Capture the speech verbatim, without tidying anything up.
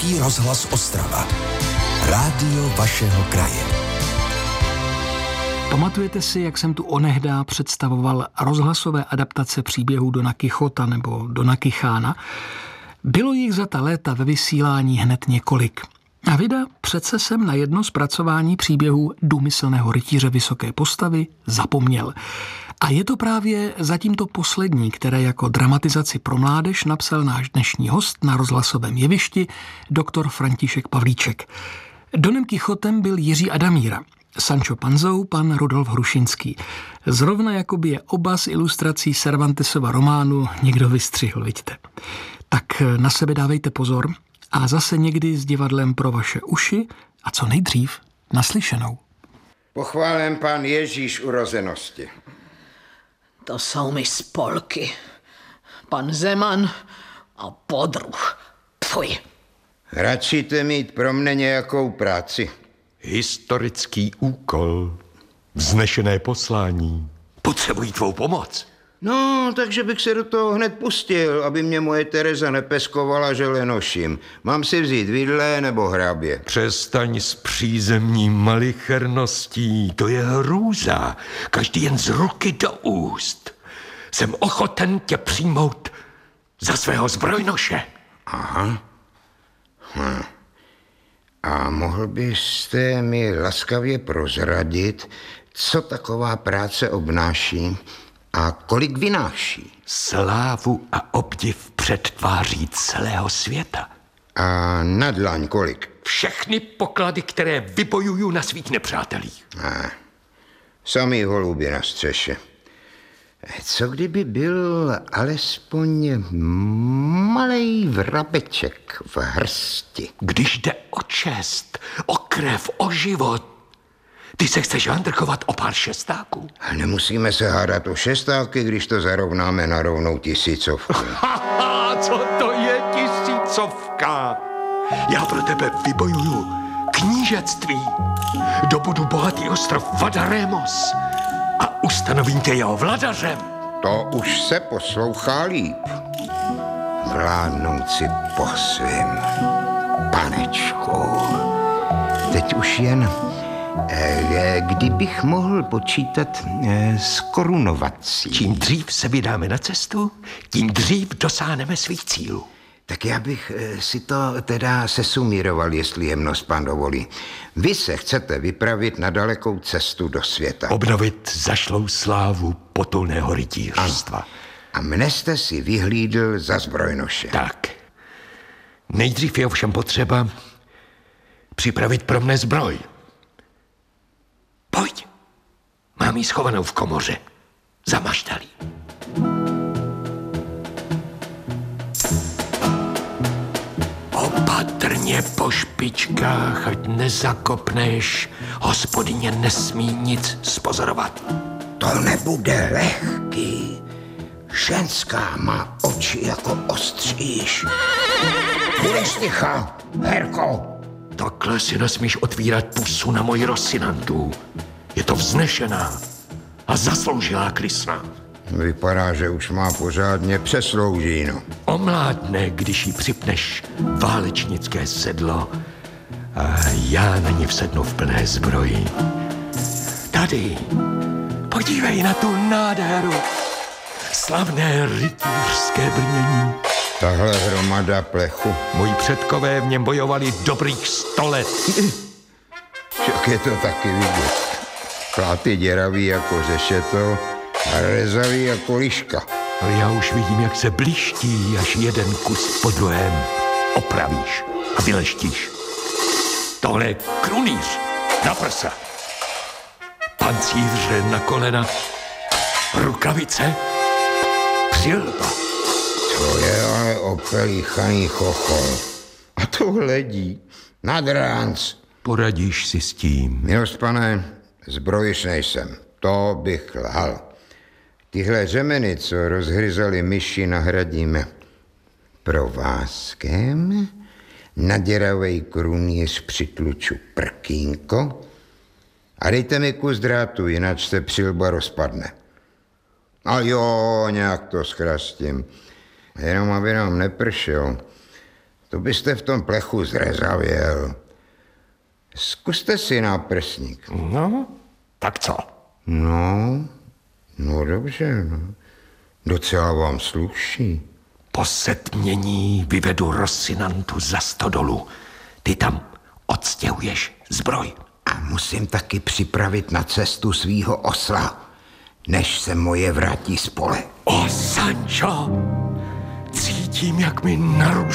Český rozhlas Ostrava. Rádio vašeho kraje. Pamatujete si, jak jsem tu onehdá představoval rozhlasové adaptace příběhů Dona Kichota nebo Dona Kichána? Bylo jich za ta léta ve vysílání hned několik. A vida přece jsem na jedno zpracování příběhů důmyslného rytíře vysoké postavy zapomněl. A je to právě zatím to poslední, které jako dramatizaci pro mládež napsal náš dnešní host na rozhlasovém jevišti, doktor František Pavlíček. Donem Kichotem byl Jiří Adamíra, Sancho Panzou pan Rudolf Hrušinský. Zrovna jakoby je oba z ilustrací Cervantesova románu někdo vystřihl, vidíte. Tak na sebe dávejte pozor a zase někdy s divadlem pro vaše uši a co nejdřív naslyšenou. Pochválen pán Ježíš urozenosti. To jsou mi spolky. Pan Zeman a podruh. Pfuj. Radšíte mít pro mne nějakou práci. Historický úkol, vznešené poslání. Potřebují tvou pomoc. No, takže bych se do toho hned pustil, aby mě moje Tereza nepeskovala, že lenoším. Mám si vzít vidle nebo hrabě? Přestaň s přízemní malicherností, to je hrůza. Každý jen z ruky do úst. Jsem ochoten tě přijmout za svého zbrojnoše. Aha. Hm. A mohl byste mi laskavě prozradit, co taková práce obnáší a kolik vynáší? Slávu a obdiv před tváří celého světa. A na dlaň kolik? Všechny poklady, které vybojuju na svých nepřátelích. A, samý holubi na střeše. Co kdyby byl alespoň malej vrabeček v hrsti? Když jde o čest, o krev, o život, ty se chceš handrkovat o pár šestáků? Nemusíme se hádat o šestáky, když to zarovnáme na rovnou tisícovku. Haha, co to je tisícovka? Já pro tebe vybojuju knížectví. Dobudu bohatý ostrov Vadaremos a ustanovím tě jeho vladařem. To už se poslouchá líp. Vládnout si po svým, panečku. Teď už jen, eh, kdybych mohl počítat eh, s korunovací. Čím dřív se vydáme na cestu, tím dřív dosáhneme svých cílů. Tak já bych eh, si to teda sesumíroval, jestli jemnost pán dovolí. Vy se chcete vypravit na dalekou cestu do světa. Obnovit zašlou slávu potulného rytířstva. A mne jste si vyhlídl za zbrojnoše. Tak. Nejdřív je ovšem potřeba připravit pro mne zbroj. Pojď. Mám ji schovanou v komoře. Za maštalí. Opatrně po špičkách, ať nezakopneš. Hospodyně nesmí nic spozorovat. To nebude lehký. Ženská má oči jako ostříž. Budeš ticha, Herko. Takhle si nesmíš otvírat pusu na moji Rosinantu. Je to vznešená a zasloužilá krysna. Vypadá, že už má pořádně přesloužíno. Omládne, když jí připneš válečnické sedlo a já na ní vsednu v plné zbroji. Tady, podívej na tu nádheru. Slavné rytířské brnění. Tahle hromada plechu. Moji předkové v něm bojovali dobrých sto let. Však je to taky vidět. Pláty děravý jako řešeto a rezavý jako liška. Ale já už vidím, jak se bliští, až jeden kus po druhém opravíš a vyleštíš. Tohle je krunýř na prsa. Pancíře na kolena, rukavice, přilba. To je ale opelíchaný chochol. A to hledí nad ránc. Poradíš si s tím. Milost pane, zbrojiš nejsem. To bych lhal. Tyhle řemeny, co rozhryzali myši, nahradíme provázkem. Na děravej krunýř přitluču prkínko a dejte mi kus drátu, jinak se přilba rozpadne. A jo, nějak to zkrastím. Jenom aby nám nepršel. To byste v tom plechu zrezavěl. Zkuste si náprsník. No, tak co? No, no dobře, no. Docela vám sluší. Po setmění vyvedu Rosinantu za stodolu. Ty tam odstěhuješ zbroj. A musím taky připravit na cestu svýho osla, než se moje vrátí z pole. O, Sancho, cítím, jak mi naruší